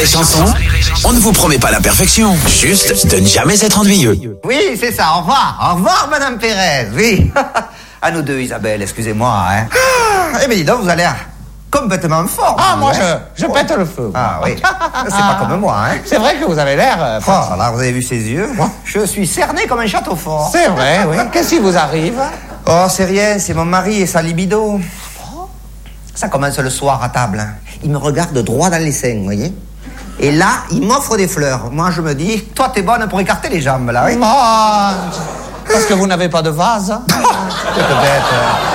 Chanson, on ne vous promet pas la perfection, juste de ne jamais être ennuyeux. Oui, c'est ça, au revoir. Au revoir, Madame Pérez, oui. À nous deux, Isabelle, excusez-moi, hein. Eh bien, dis donc, vous avez l'air complètement fort. Ah, moi, je pète le feu. Ah, oui. C'est pas comme moi, hein. C'est vrai que vous avez l'air... Oh, là, vous avez vu ses yeux? Je suis cerné comme un château fort. C'est vrai, oui. Qu'est-ce qui vous arrive? Oh, c'est rien, c'est mon mari et sa libido. Ça commence le soir à table, hein. Il me regarde droit dans les seins, vous voyez. Et là, il m'offre des fleurs. Moi, je me dis, toi, t'es bonne pour écarter les jambes, là, oui. Oh, parce que vous n'avez pas de vase. Peut-être.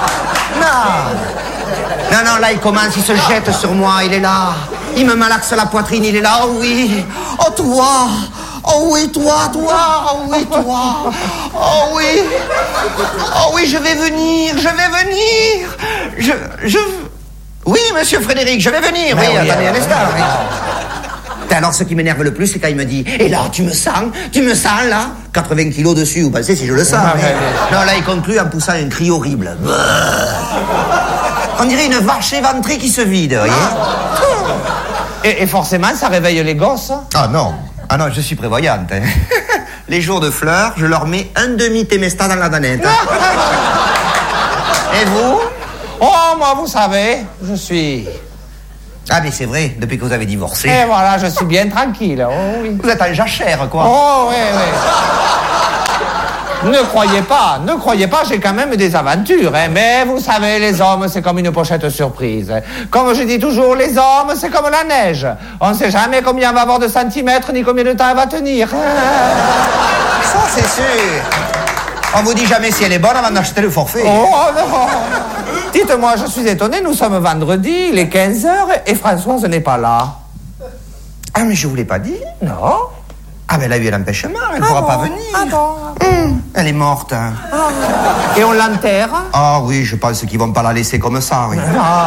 Non, là, il commence, il se jette sur moi, il est là. Il me malaxe la poitrine, il est là, oh oui. Oh, toi. Oh oui, toi. Oh oui, toi. Oh oui. Oh oui, je vais venir. Oui, monsieur Frédéric, je vais venir. Oui, attendez un instant. Oui. Alors, ce qui m'énerve le plus, c'est quand il me dit, et là, tu me sens, là 80 kilos dessus, vous pensez si je le sens. Non, là, il conclut en poussant un cri horrible. On dirait une vache éventrée qui se vide, vous voyez. Et forcément, ça réveille les gosses. Ah non, je suis prévoyante. Hein. Les jours de fleurs, je leur mets un demi-Temesta dans la danette. Et vous? Oh, moi, vous savez, je suis... Ah, mais c'est vrai, depuis que vous avez divorcé. Et voilà, je suis bien tranquille. Oh, oui. Vous êtes en jachère, quoi. Oh, oui. Ne croyez pas, j'ai quand même des aventures, hein. Mais vous savez, les hommes, c'est comme une pochette surprise. Comme je dis toujours, les hommes, c'est comme la neige. On ne sait jamais combien il va avoir de centimètres, ni combien de temps elle va tenir. Ça, c'est sûr. On vous dit jamais si elle est bonne avant d'acheter le forfait. Oh, non. Dites-moi, je suis étonné, nous sommes vendredi, il est 15h et Françoise n'est pas là. Ah, mais je vous l'ai pas dit. Non. Ah, mais elle a eu l'empêchement, elle ne pourra pas venir. Ah bon. Elle est morte. Hein. Et on l'enterre? Ah oui, je pense qu'ils vont pas la laisser comme ça, oui.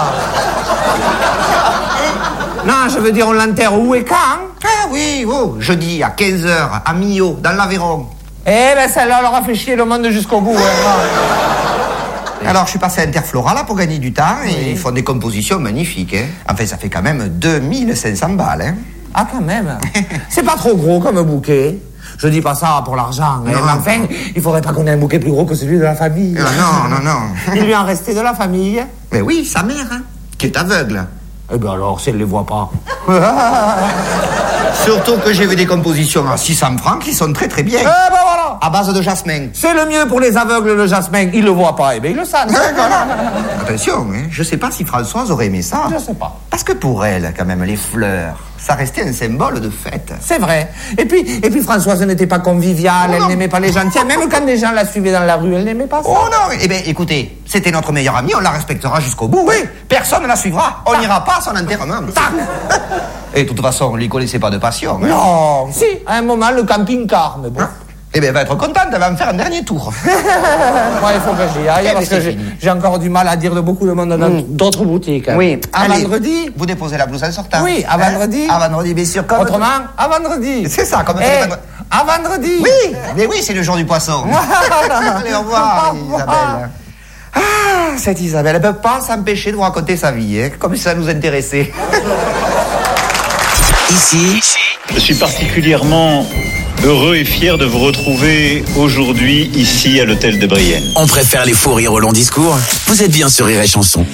Non, je veux dire, on l'enterre où et quand? Ah oui, jeudi à 15h, à Millau, dans l'Aveyron. Eh ben, celle-là leur a fait chier le monde jusqu'au bout. Alors, je suis passé à Interflora, là, pour gagner du temps, et ils font des compositions magnifiques, hein. Enfin, ça fait quand même 2500 balles, hein. Ah, quand même. C'est pas trop gros comme bouquet. Je dis pas ça pour l'argent, hein. Mais enfin, il faudrait pas qu'on ait un bouquet plus gros que celui de la famille. Non. Il lui en restait de la famille. Mais oui, sa mère, hein, qui est aveugle. Eh ben alors, si elle les voit pas. Surtout que j'ai vu des compositions à 600 francs qui sont très très bien. Eh ben voilà. À base de jasmin. C'est le mieux pour les aveugles, le jasmin. Ils le voient pas, eh ben ils le savent. Attention, hein, je sais pas si Françoise aurait aimé ça. Je sais pas. Parce que pour elle, quand même, les fleurs, ça restait un symbole de fête. C'est vrai. Et puis Françoise n'était pas conviviale, elle n'aimait pas les gens. Tiens, même quand les gens la suivaient dans la rue, elle n'aimait pas ça. Oh non, eh bien, écoutez, c'était notre meilleure amie, on la respectera jusqu'au bout. Oui. Personne ne la suivra. On n'ira pas à son enterrement. Et de toute façon, on lui connaissait pas de passion. Hein. Non. Si, à un moment, le camping-car, mais bon. Eh bien, elle va être contente, elle va me faire un dernier tour. Moi, il faut que j'y aille, parce que j'ai encore du mal à dire de beaucoup de monde dans d'autres boutiques. Oui. À vendredi. Vous déposez la blouse en sortant. Oui, à vendredi. À vendredi, bien sûr. Autrement, à vendredi. C'est ça, comme à vendredi. Oui, mais oui, c'est le jour du poisson. Allez, au revoir, Isabelle. Ah, cette Isabelle, elle ne peut pas s'empêcher de vous raconter sa vie, hein, comme si ça nous intéressait. Ici, je suis particulièrement heureux et fier de vous retrouver aujourd'hui ici à l'hôtel de Brienne. on préfère les faux rires au long discours. Vous êtes bien sur Rire et Chanson.